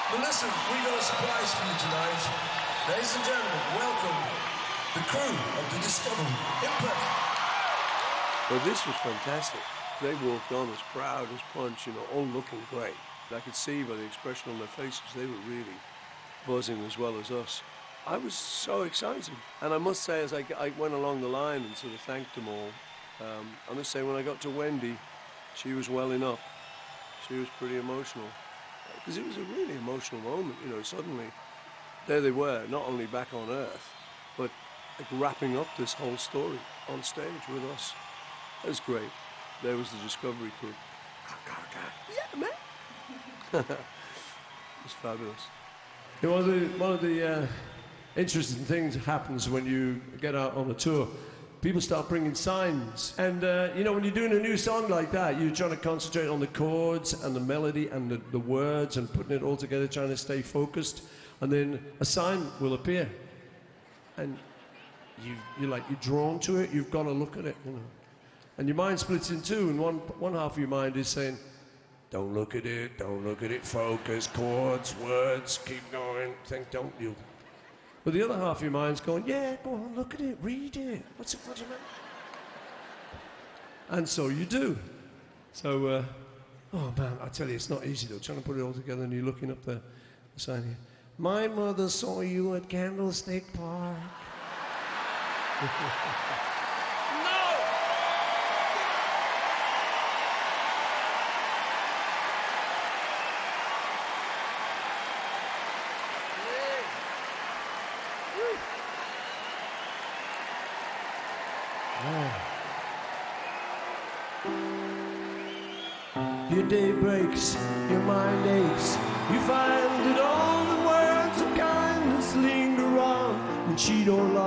But listen, we got a surprise for you tonight. Ladies and gentlemen, welcome the crew of the Discovery Impact. Well, this was fantastic. They walked on as proud as punch, all looking great. I could see by the expression on their faces they were really buzzing as well as us. I was so excited. And I must say, as I went along the line and sort of thanked them all, I must say when I got to Wendy, she was welling up. She was pretty emotional. Because it was a really emotional moment, suddenly there they were, not only back on Earth, but like wrapping up this whole story on stage with us. It was great. There was the Discovery crew. Yeah, man. It was fabulous. One of the interesting things that happens when you get out on a tour, people start bringing signs. And, when you're doing a new song like that, you're trying to concentrate on the chords and the melody and the words and putting it all together, trying to stay focused. And then a sign will appear. And you're drawn to it, you've got to look at it, And your mind splits in two, and one half of your mind is saying, don't look at it, focus, chords, words, keep going, don't you? But the other half of your mind's going, yeah, go on, look at it, read it. What's it, man? And so you do. So, oh man, I tell you, it's not easy though, trying to put it all together and you're looking up the sign here. My mother saw you at Candlestick Park. Your day breaks, your mind aches. You find that all the words of kindness linger on, and she don't